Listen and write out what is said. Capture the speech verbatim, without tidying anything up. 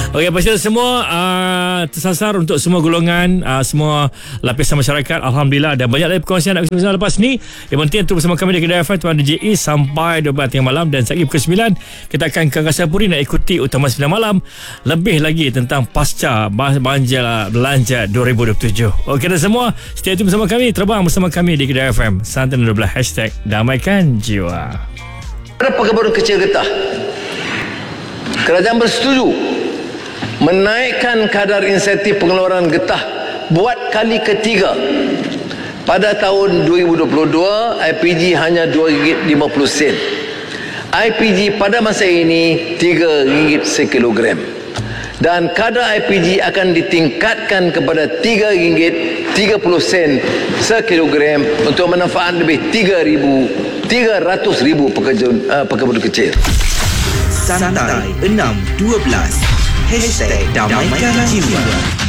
Okey, pasal semua uh, tersasar untuk semua golongan, uh, semua lapisan masyarakat. Alhamdulillah, dan banyak lagi perkongsian nak bersama lepas ni. Yang penting tu bersama kami di Kedah F M Tuan D J E sampai dua belas tengah malam, dan sekali pukul sembilan kita akan ke Kasarpuri nak ikuti Utama sembilan malam. Lebih lagi tentang pasca banjir belanja dua ribu dua puluh tujuh. Okey, dan semua stay tune bersama kami, terbang bersama kami di Kedah F M. Santai dua belas hashtag damaikan jiwa. Pada perkebun kecil getah, kerajaan bersetuju menaikkan kadar insentif pengeluaran getah buat kali ketiga. Pada tahun dua ribu dua puluh dua, I P G hanya dua ringgit lima puluh sen. I P G pada masa ini tiga ringgit sekilogram. Dan kadar I P G akan ditingkatkan kepada tiga ringgit tiga puluh sen sekilogram untuk manfaat lebih tiga ribu tiga ratus ribu pekerja uh, pekebun kecil. Santai enam dua belas Hashtag damaikan jiwa.